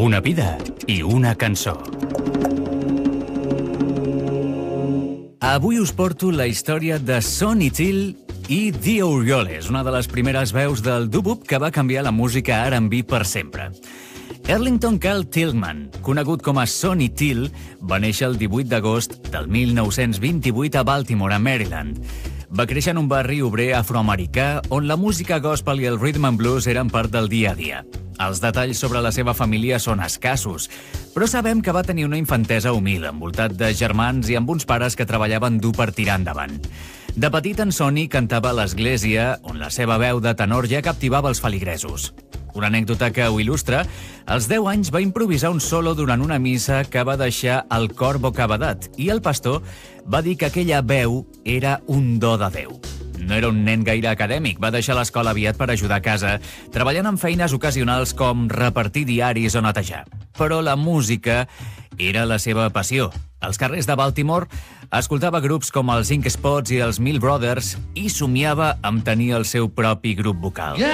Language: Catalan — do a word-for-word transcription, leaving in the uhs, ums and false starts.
Una vida i una cançó. Avui us porto la història de Sonny Till i The Orioles, una de les primeres veus del doo-wop que va canviar la música R and B per sempre. Erlington Carl Tillman, conegut com a Sonny Till, va néixer el divuit d'agost del mil nou-cents vint-i-vuit a Baltimore, a Maryland. Va créixer en un barri obrer afroamericà on la música gospel i el rhythm and blues eren part del dia a dia. Els detalls sobre la seva família són escassos, però sabem que va tenir una infantesa humil, envoltat de germans i amb uns pares que treballaven dur per tirar endavant. De petit, en Sonny cantava a l'església, on la seva veu de tenor ja captivava els feligresos. Una anècdota que ho il·lustra, als deu anys va improvisar un solo durant una missa que va deixar el cor bocabadat, i el pastor va dir que aquella veu era un do de Déu. No era un nen gaire acadèmic, va deixar l'escola aviat per ajudar a casa, treballant en feines ocasionals com repartir diaris o netejar. Però la música era la seva passió. Als carrers de Baltimore escoltava grups com els Ink Spots i els Mill Brothers i somiava amb tenir el seu propi grup vocal.